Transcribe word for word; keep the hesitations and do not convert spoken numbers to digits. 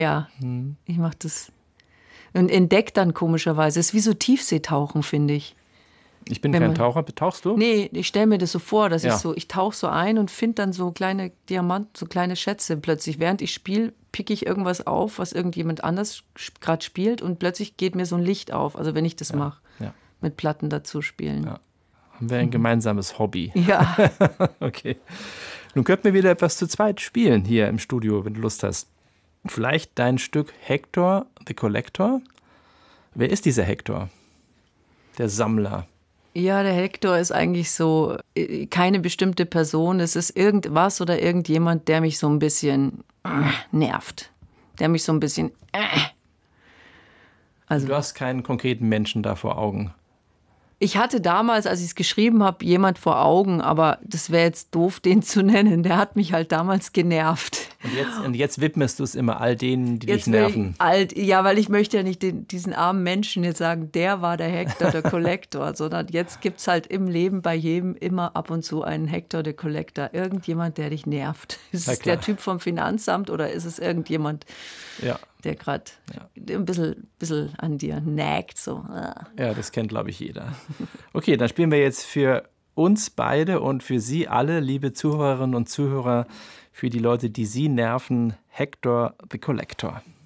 Ja, hm. ich mache das und entdecke dann komischerweise. Es ist wie so Tiefseetauchen, finde ich. Ich bin Wenn kein man, Taucher. Tauchst du? Nee, ich stelle mir das so vor, dass Ja. ich so, ich tauche so ein und finde dann so kleine Diamanten, so kleine Schätze plötzlich. Während ich spiele, picke ich irgendwas auf, was irgendjemand anders gerade spielt und plötzlich geht mir so ein Licht auf. Also wenn ich das Ja. mache, Ja. mit Platten dazu spielen. Ja. Haben wir ein gemeinsames Hobby. Ja. Okay. Nun könnten wir wieder etwas zu zweit spielen hier im Studio, wenn du Lust hast. Vielleicht dein Stück Hector the Collector. Wer ist dieser Hector? Der Sammler. Ja, der Hector ist eigentlich so äh, keine bestimmte Person. Es ist irgendwas oder irgendjemand, der mich so ein bisschen äh, nervt. Der mich so ein bisschen... Äh. Also, du hast keinen konkreten Menschen da vor Augen. Ich hatte damals, als ich es geschrieben habe, jemand vor Augen, aber das wäre jetzt doof, den zu nennen. Der hat mich halt damals genervt. Und jetzt, und jetzt widmest du es immer all denen, die jetzt dich nerven. Alt, ja, weil ich möchte ja nicht den, diesen armen Menschen jetzt sagen, der war der Hector, der Collector, sondern jetzt gibt es halt im Leben bei jedem immer ab und zu einen Hector, der Collector. Irgendjemand, der dich nervt. Ist es der Typ vom Finanzamt oder ist es irgendjemand, ja. der gerade ja. ein bisschen, bisschen an dir nagt? So. Ja, das kennt, glaube ich, jeder. Okay, dann spielen wir jetzt für uns beide und für Sie alle, liebe Zuhörerinnen und Zuhörer, für die Leute, die Sie nerven, Hector the Collector.